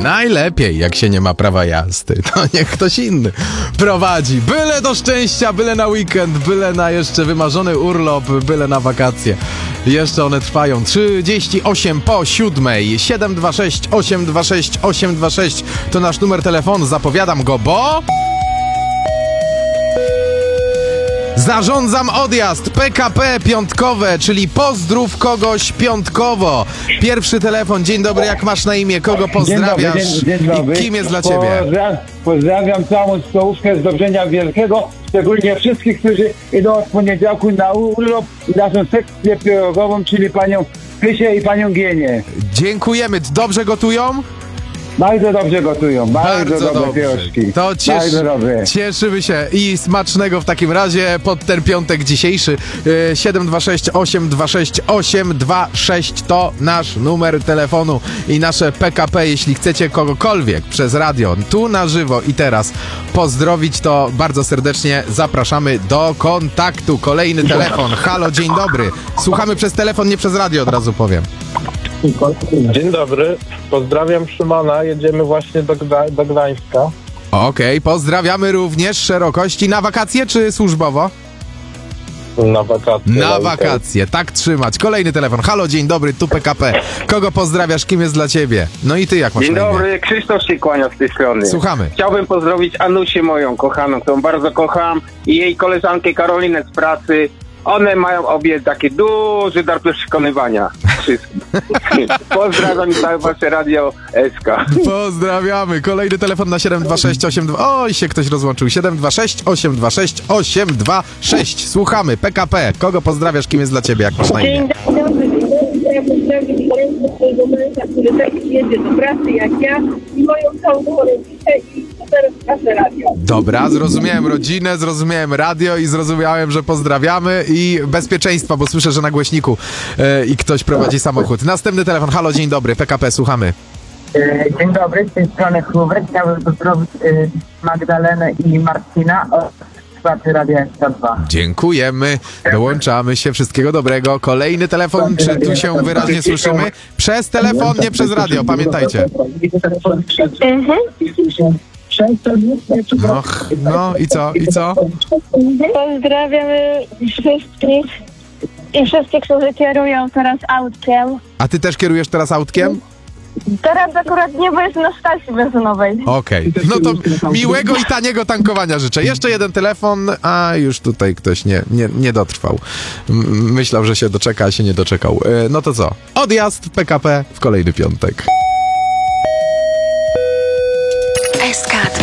Najlepiej, jak się nie ma prawa jazdy, to niech ktoś inny prowadzi. Byle do szczęścia, byle na weekend, byle na jeszcze wymarzony urlop, byle na wakacje. Jeszcze one trwają 38 po 7. 726 826 826 to nasz numer telefonu. Zapowiadam go, bo... zarządzam odjazd PKP piątkowe, czyli pozdrów kogoś piątkowo. Pierwszy telefon, dzień dobry, jak masz na imię, kogo pozdrawiasz dzień dobry. I kim jest dla ciebie? Pozdrawiam całą stołówkę z Dobrzenia Wielkiego, szczególnie wszystkich, którzy idą od poniedziałku na urlop i naszą sekcję pierogową, czyli panią Krysię i panią Gienię. Dziękujemy, dobrze gotują? Bardzo dobrze gotują, bardzo dobre pierożki. To bardzo dobre. Cieszymy się i smacznego w takim razie pod ten piątek dzisiejszy. 726 826 826 to nasz numer telefonu i nasze PKP. Jeśli chcecie kogokolwiek przez radio, tu na żywo i teraz pozdrowić, to bardzo serdecznie zapraszamy do kontaktu. Kolejny telefon. Halo, dzień dobry. Słuchamy przez telefon, nie przez radio, od razu powiem. Dzień dobry, pozdrawiam Szymona, jedziemy właśnie do Gdańska. Okej, pozdrawiamy również szerokości. Na wakacje czy służbowo? Na wakacje. Na wakacje, tak trzymać. Kolejny telefon. Halo, dzień dobry, tu PKP. Kogo pozdrawiasz, kim jest dla ciebie? No i ty, jak masz Dzień na imię? dobry, Krzysztof się kłania z tej strony. Słuchamy. Chciałbym pozdrowić Anusię moją kochaną, którą bardzo kocham, i jej koleżankę Karolinę z pracy. One mają obie takie duży dar przekonywania. Wszystkich. Pozdrawiam i całe wasze radio SK. Pozdrawiamy. Kolejny telefon na 72682. Oj, się ktoś rozłączył. 726 826 826. Słuchamy. PKP. Kogo pozdrawiasz, kim jest dla ciebie, jak masz na imię? Dzień dobry. Ja pozdrawiam swojego męża, który też jedzie do pracy jak ja, i moją całą rodzinę i super wasze radio. Dobra, zrozumiałem rodzinę, zrozumiałem radio i zrozumiałem, że pozdrawiamy i bezpieczeństwa, bo słyszę, że na głośniku i ktoś prowadzi samochód. Następny telefon. Halo, dzień dobry. PKP, słuchamy. Dzień dobry, z tej strony Hubert. Chciałbym pozdrowić Magdalenę i Marcina od słuchaczy Radia SK2. Dziękujemy. Dołączamy się. Wszystkiego dobrego. Kolejny telefon. Czy tu się wyraźnie słyszymy? Przez telefon, nie przez radio. Pamiętajcie. No i co? I co? Pozdrawiamy wszystkich i wszystkich, którzy kierują teraz autkiem. A ty też kierujesz teraz autkiem? Teraz akurat nie, bo jest na stacji benzynowej. Okej. No to miłego i taniego tankowania życzę. Jeszcze jeden telefon, a już tutaj ktoś nie dotrwał. Myślał, że się doczeka, a się nie doczekał. No to co? Odjazd PKP w kolejny piątek. SK2